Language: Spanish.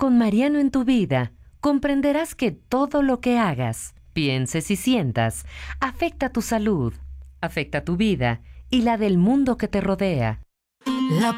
Con Mariano en tu vida, comprenderás que todo lo que hagas, pienses y sientas afecta tu salud, afecta tu vida y la del mundo que te rodea. La